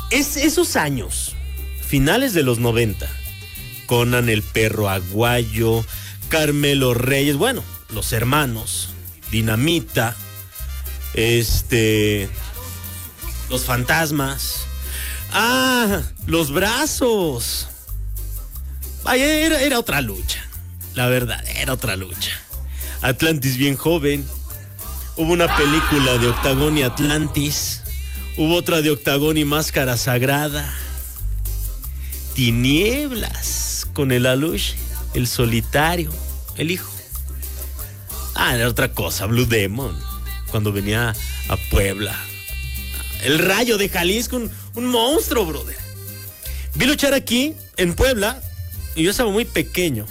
esos años, finales de los 90, Conan el Perro Aguayo, Carmelo Reyes, bueno, los hermanos, Dinamita, los fantasmas, los brazos. Vaya, era otra lucha, la verdad, era otra lucha. Atlantis bien joven, hubo una película de Octagón y Atlantis, hubo otra de Octagón y Máscara Sagrada, Tinieblas con el Aluche, el Solitario, el hijo. Era otra cosa, Blue Demon, cuando venía a Puebla. El Rayo de Jalisco, un monstruo, brother. Vi luchar aquí, en Puebla, y yo estaba muy pequeño.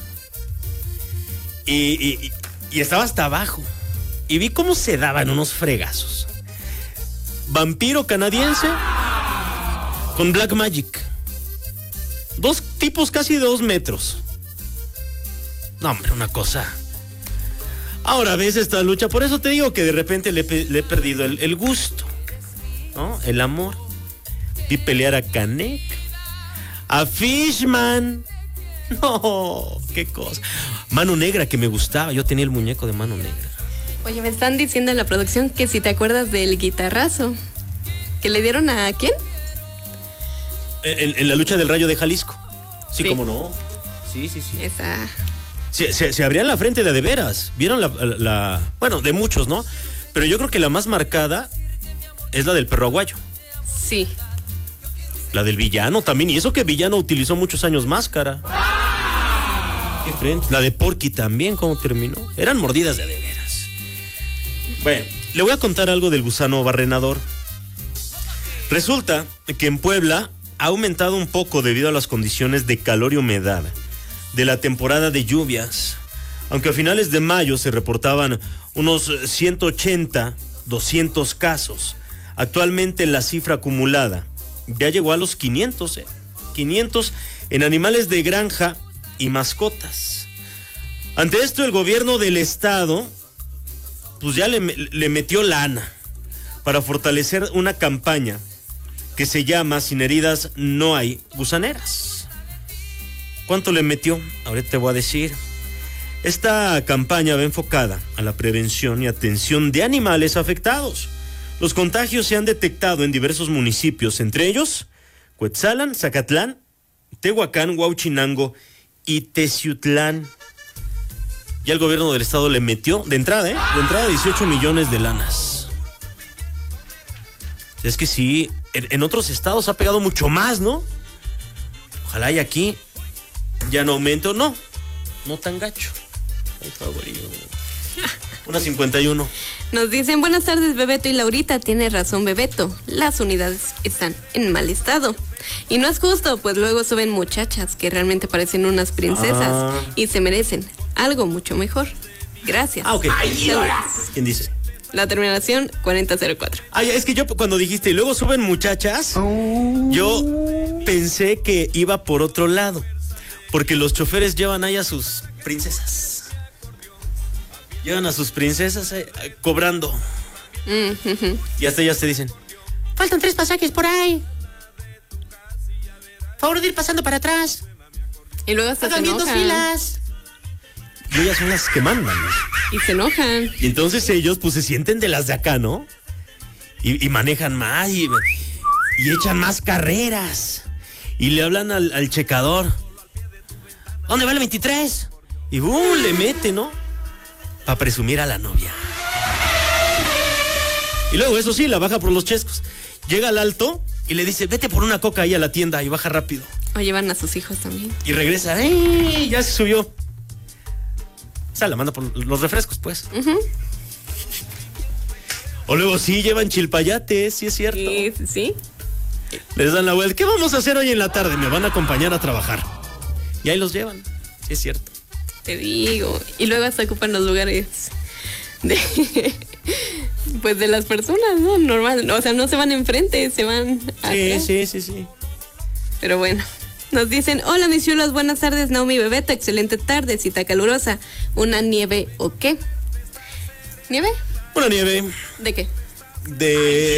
Y estaba hasta abajo. Y vi cómo se daban unos fregazos. Vampiro canadiense con Black Magic. Dos tipos casi de 2 metros. No, hombre, una cosa. Ahora ves esta lucha, por eso te digo que de repente le he perdido el gusto, ¿no? El amor. Vi pelear a Canek, a Fishman. No, qué cosa. Mano Negra, que me gustaba. Yo tenía el muñeco de Mano Negra. Oye, me están diciendo en la producción que si te acuerdas del guitarrazo que le dieron a ¿quién? En la lucha del Rayo de Jalisco. Sí, cómo no. Sí. Esa. Se abrían la frente de veras. Vieron la bueno, de muchos, ¿no? Pero yo creo que la más marcada es la del Perro Aguayo. Sí. La del Villano también. Y eso que Villano utilizó muchos años máscara. Qué frente. La de Porky también, ¿cómo terminó? Eran mordidas de veras. Bueno, le voy a contar algo del gusano barrenador. Resulta que en Puebla ha aumentado un poco debido a las condiciones de calor y humedad de la temporada de lluvias. Aunque a finales de mayo se reportaban unos 180, 200 casos. Actualmente la cifra acumulada ya llegó a los 500, 500 en animales de granja y mascotas. Ante esto, el gobierno del estado pues ya le metió lana para fortalecer una campaña que se llama Sin heridas no hay gusaneras. ¿Cuánto le metió? Ahorita te voy a decir. Esta campaña va enfocada a la prevención y atención de animales afectados. Los contagios se han detectado en diversos municipios, entre ellos Cuetzalan, Zacatlán, Tehuacán, Huauchinango y Teciutlán. Ya el gobierno del estado le metió de entrada 18 millones de lanas. Es que sí, en otros estados ha pegado mucho más, ¿no? Ojalá y aquí ya no aumente, no tan gacho. Ay, favorito. 1:51. Nos dicen, buenas tardes, Bebeto y Laurita. Tiene razón, Bebeto. Las unidades están en mal estado. Y no es justo, pues luego suben muchachas que realmente parecen unas princesas y se merecen algo mucho mejor. Gracias. Ok. ¿Quién dice? La terminación 4004. Es que yo cuando dijiste, y luego suben muchachas, yo pensé que iba por otro lado. Porque los choferes llevan ahí a sus princesas. Llevan a sus princesas cobrando. Y hasta ellas te dicen, faltan 3 pasajes por ahí. Favor de ir pasando para atrás. Y luego hasta hagan bien 2 filas. Y ellas son las que mandan. Y se enojan. Y entonces ellos pues se sienten de las de acá, ¿no? Y manejan más y echan más carreras. Y le hablan al checador. ¿Dónde va el 23? Y le mete, ¿no? Para presumir a la novia. Y luego, eso sí, la baja por los chescos. Llega al alto y le dice, vete por una coca ahí a la tienda, y baja rápido. O llevan a sus hijos también. Y regresa, ¡ay! Ya se subió. O sea, la manda por los refrescos, pues. O luego sí, llevan chilpayates, sí es cierto. Sí. Les dan la vuelta. ¿Qué vamos a hacer hoy en la tarde? Me van a acompañar a trabajar. Y ahí los llevan, sí es cierto. Te digo. Y luego hasta ocupan los lugares de pues de las personas, ¿no? Normal. O sea, no se van enfrente, se van atrás. Sí. Pero bueno. Nos dicen, hola mis chulos, buenas tardes, Naomi Bebeto, excelente tarde, cita calurosa. ¿Una nieve o qué? ¿Nieve? Una nieve. ¿De qué? De